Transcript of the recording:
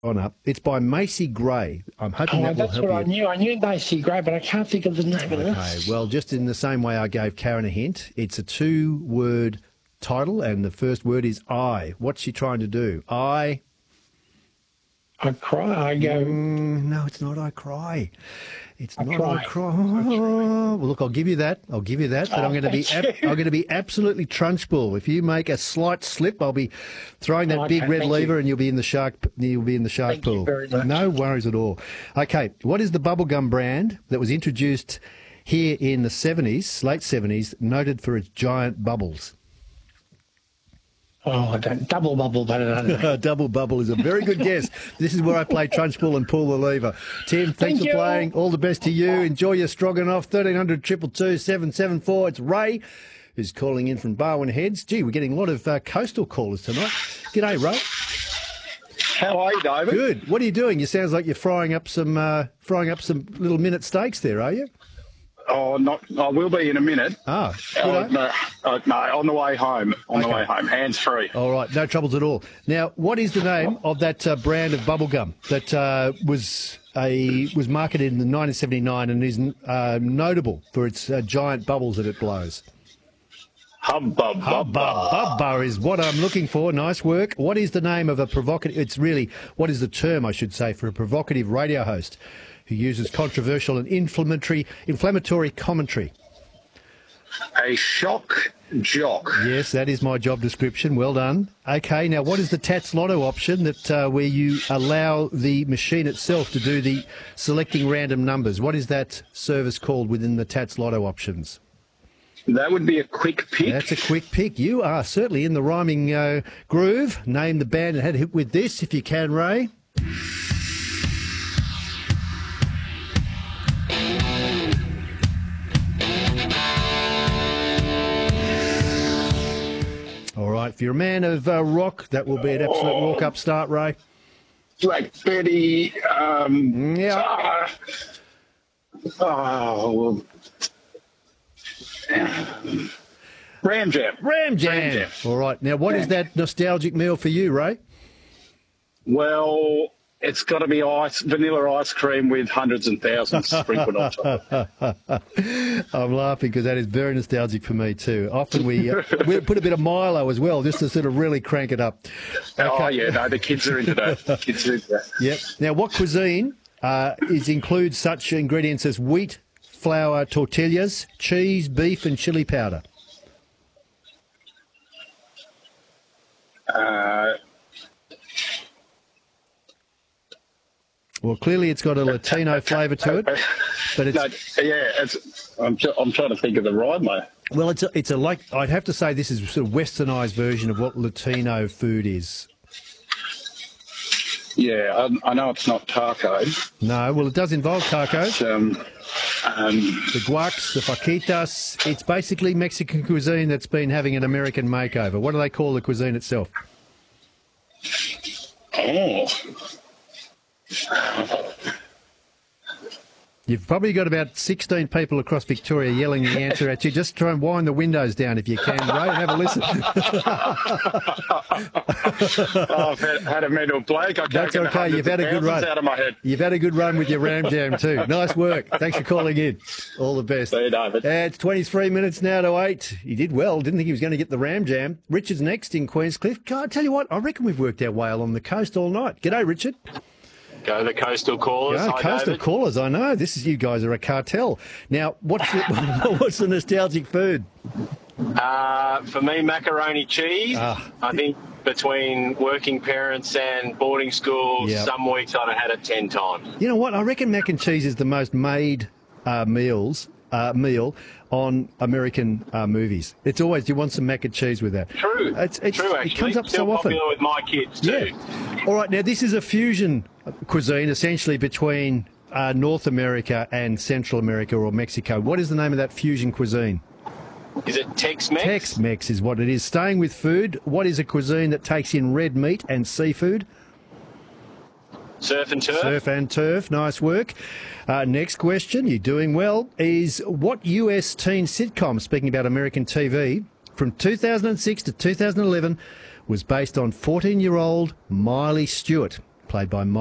on up. It's by Macy Gray. I'm hoping that will that's help what you. I knew Macy Gray, but I can't think of the name of it. Okay, well, just in the same way I gave Karen a hint, it's a 2-word title, and the first word is I. What's she trying to do? I cry. I go. No, it's not I cry. It's not cry. I cry. Well, look, I'll give you that. But I'm going to be absolutely trunchbull. If you make a slight slip, I'll be throwing that big red lever, and you'll be in the shark. You'll be in the shark Thank pool. you very much. No worries at all. Okay, what is the bubblegum brand that was introduced here in the 70s, late 70s, noted for its giant bubbles? Oh, I don't. Double bubble, but I don't know. Double bubble is a very good guess. This is where I play trunchbull and pull the lever. Tim, thanks Thank for you. playing. All the best to you. Enjoy your stroganoff. 1300 222 774. It's Ray who's calling in from Barwon Heads. Gee, we're getting a lot of coastal callers tonight. G'day, Ray. How are you, David? Good. What are you doing? You sounds like you're frying up some little minute steaks there, are you? Oh, not. I will be in a minute. Ah, No, on the way home. On the way home, hands free. All right, no troubles at all. Now, what is the name of that brand of bubblegum that was marketed in 1979 and is notable for its giant bubbles that it blows? Hubba Hubba is what I'm looking for. Nice work. What is the name of a provocative? It's really, what is the term, I should say, for a provocative radio host who uses controversial and inflammatory commentary? A shock jock. Yes, that is my job description. Well done. Okay, now what is the Tats Lotto option that where you allow the machine itself to do the selecting random numbers? What is that service called within the Tats Lotto options? That would be a quick pick. That's a quick pick. You are certainly in the rhyming groove. Name the band that had a hit with this, if you can, Ray. All right, if you're a man of rock, that will be an absolute walk-up start, Ray. Black Betty. Yeah. Ram Jam. Ram Jam. All right, now what is that nostalgic meal for you, Ray? Well, it's got to be vanilla ice cream with hundreds and thousands sprinkled on top. I'm laughing because that is very nostalgic for me too. Often we put a bit of Milo as well, just to sort of really crank it up. Okay. Oh yeah, no, the kids are into that. Yep. Now, what cuisine includes such ingredients as wheat, flour, tortillas, cheese, beef, and chili powder? Well, clearly it's got a Latino flavour to it, but it's I'm trying to think of the rhyme, mate. Well, it's a like I'd have to say this is sort of westernised version of what Latino food is. Yeah, I know it's not taco. No, well, it does involve tacos. The guacs, the fajitas. It's basically Mexican cuisine that's been having an American makeover. What do they call the cuisine itself? Oh. You've probably got about 16 people across Victoria yelling the answer at you. Just try and wind the windows down if you can, Ray, and have a listen. I've had a mental blank. That's okay. You've had a good run. Out of my head. You've had a good run with your Ram Jam too. Nice work. Thanks for calling in. All the best. See you, David. It's 23 minutes now to 8. He did well. Didn't think he was going to get the Ram Jam. Richard's next in Queenscliff. God, I tell you what, I reckon we've worked our way along the coast all night. G'day, Richard. Go the coastal callers. Yeah, Hi, coastal David. callers. I know. You guys are a cartel. Now, what's the nostalgic food? For me, macaroni cheese. Ah. I think between working parents and boarding schools, Yep. some weeks I'd have had it 10 times. You know what? I reckon mac and cheese is the most made meal on American movies. It's always, do you want some mac and cheese with that? True. True, actually. It It comes up Still so often. popular with my kids too. Yeah. All right, now this is a fusion cuisine essentially between North America and Central America or Mexico. What is the name of that fusion cuisine? Is it Tex-Mex? Tex-Mex is what it is. Staying with food, what is a cuisine that takes in red meat and seafood? Surf and turf? Surf and turf, nice work. Next question, you're doing well, is what US teen sitcom, speaking about American TV, from 2006 to 2011 was based on 14-year-old Miley Stewart, played by Mike.